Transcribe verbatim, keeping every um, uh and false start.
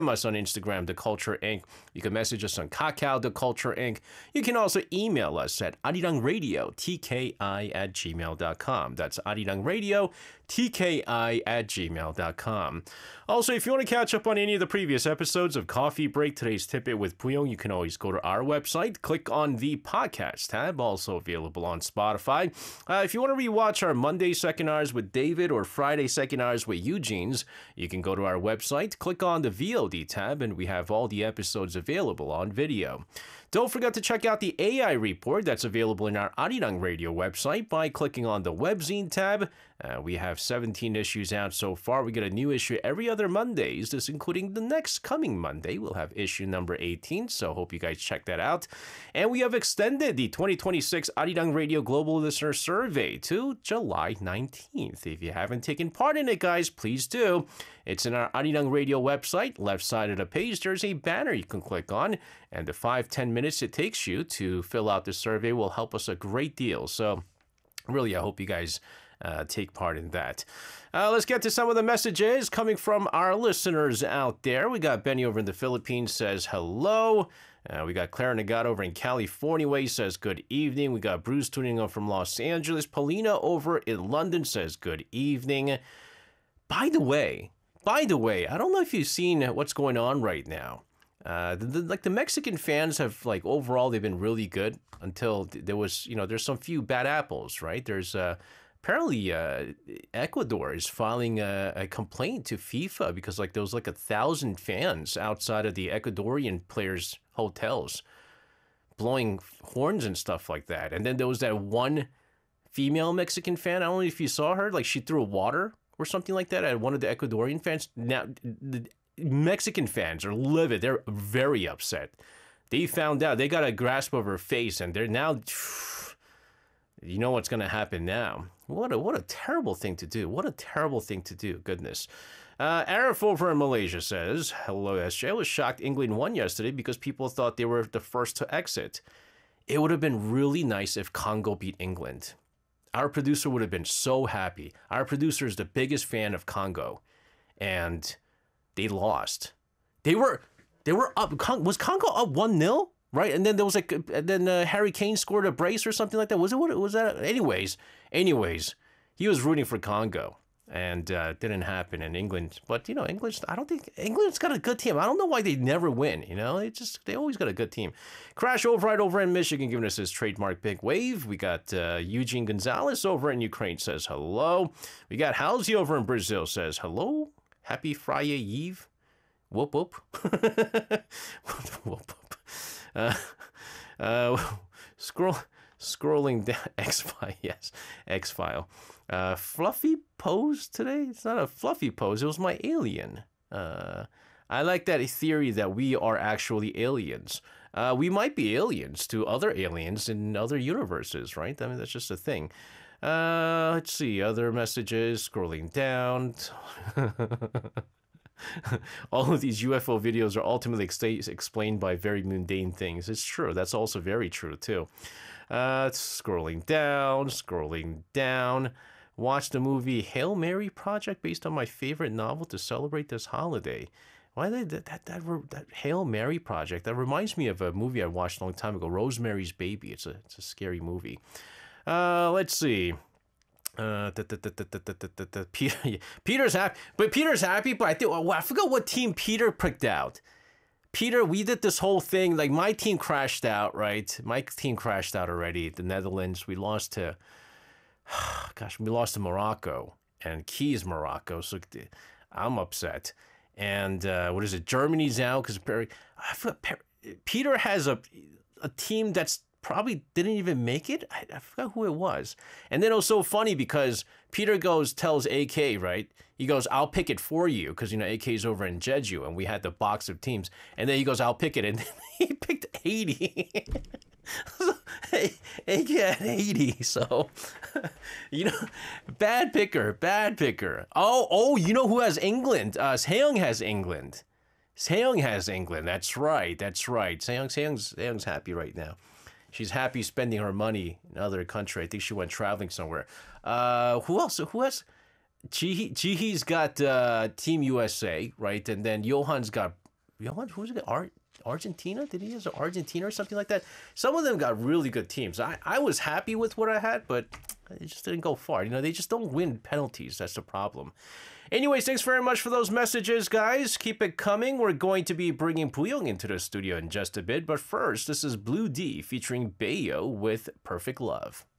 us on Instagram, The Culture Incorporated. You can message us on Kakao, The Culture Incorporated. You can also email us at arirangradio, T K I at gmail dot com. That's arirangradio, T K I at gmail dot com. Also, if you want to catch up on any of the previous episodes of Coffee Break, Today's Tidbit with Puyong, you can always go to our website, click on the podcast tab, also available on Spotify. Uh, if you want to rewatch our Monday Second Hours with David or Friday Second Hours with Eugene's, you can go to our website, click on the V O D tab, and we have all the episodes available on video. Don't forget to check out the A I report that's available in our Arirang Radio website by clicking on the webzine tab. Uh, we have seventeen issues out so far. We get a new issue every other Mondays, this including the next coming Monday. We'll have issue number eighteen, so hope you guys check that out. And we have extended the twenty twenty-six Arirang Radio Global Listener Survey to July nineteenth. If you haven't taken part in it, guys, please do. It's in our Arirang Radio website. Left side of the page, there's a banner you can click on, and the five to ten minutes it takes you to fill out the survey will help us a great deal. So really, I hope you guys uh, take part in that. Uh, let's get to some of the messages coming from our listeners out there. We got Benny over in the Philippines says hello. Uh, we got Clara Nagata over in California way says good evening. We got Bruce tuning in from Los Angeles. Paulina over in London says good evening. By the way, by the way, I don't know if you've seen what's going on right now. Uh, the, the, like the Mexican fans have, like, overall they've been really good until there was, you know, there's some few bad apples, right? There's uh, apparently uh, Ecuador is filing a, a complaint to FIFA because, like, there was like a thousand fans outside of the Ecuadorian players' hotels blowing horns and stuff like that. And then there was that one female Mexican fan. I don't know if you saw her, like she threw water or something like that at one of the Ecuadorian fans. Now, the Mexican fans are livid. They're very upset. They found out. They got a grasp of her face, and they're now... You know what's going to happen now. What a, what a terrible thing to do. What a terrible thing to do. Goodness. Uh, Arif over in Malaysia says, hello, S J. I was shocked England won yesterday because people thought they were the first to exit. It would have been really nice if Congo beat England. Our producer would have been so happy. Our producer is the biggest fan of Congo, and they lost. They were they were up. Was Congo up one nil? Right, and then there was like, and then uh, Harry Kane scored a brace or something like that. Was it what was that? Anyways, anyways, he was rooting for Congo, and uh, didn't happen in England. But you know, England. I don't think England's got a good team. I don't know why they never win. You know, they just they always got a good team. Crash Override over in Michigan giving us his trademark big wave. We got uh, Eugene Gonzalez over in Ukraine says hello. We got Halsey over in Brazil says hello. Happy Friday Eve. Whoop whoop. whoop whoop. Uh, uh, scroll, scrolling down, X-File, yes, X-File. Uh, fluffy pose today? It's not a fluffy pose, it was my alien. Uh, I like that theory that we are actually aliens. Uh, we might be aliens to other aliens in other universes, right? I mean, that's just a thing. Uh, let's see, other messages, scrolling down. All of these U F O videos are ultimately ex explained by very mundane things. It's true. That's also very true, too. Uh, scrolling down, scrolling down. Watch the movie Hail Mary Project based on my favorite novel to celebrate this holiday. Why did that, that, that, that Hail Mary Project? That reminds me of a movie I watched a long time ago, Rosemary's Baby. It's a, it's a scary movie. Uh, let's see. Uh, da, da, da, da, da, da, da, da. Peter, yeah. Peter's happy, but Peter's happy. But I think well, I forgot what team Peter picked out. Peter, we did this whole thing. Like my team crashed out, right? My team crashed out already. The Netherlands. We lost to, gosh, we lost to Morocco and Keys Morocco. So I'm upset. And uh, what is it? Germany's out because I forgot. Peter has a a team that's probably didn't even make it. I, I forgot who it was. And then it was so funny because Peter goes, tells A K, right? He goes, I'll pick it for you. Because, you know, A K's over in Jeju and we had the box of teams. And then he goes, I'll pick it. And he picked eighty. A K had eighty. So, you know, bad picker, bad picker. Oh, oh, you know who has England? Uh, Seong has England. Seong has England. That's right. That's right. Seong, Seong's, Seong's happy right now. She's happy spending her money in another country. I think she went traveling somewhere. Uh, who else? Who else? Jihi, Jihi's got uh, Team U S A, right? And then Johan's got Real, who's it? Ar- Argentina? Did he use Argentina or something like that? Some of them got really good teams. I, I was happy with what I had, but it just didn't go far. You know, they just don't win penalties. That's the problem. Anyways, thanks very much for those messages, guys. Keep it coming. We're going to be bringing Puyong into the studio in just a bit. But first, this is Blue D featuring Bayo with Perfect Love.